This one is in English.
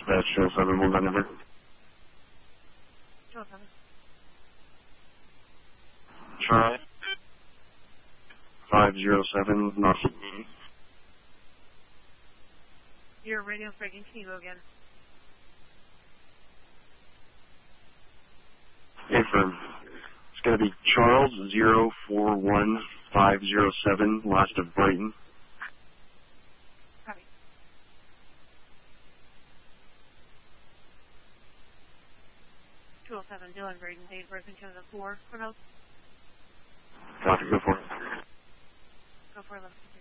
Dispatch 207, hold that number. 207. Try 507, North. Your radio's breaking. Can you go again? Affirm. It's going to be Charles 041507, last of Brighton. Copy. Dylan Braden, date of birth in Canada 4. What else? Copy, go for it. Go for 11.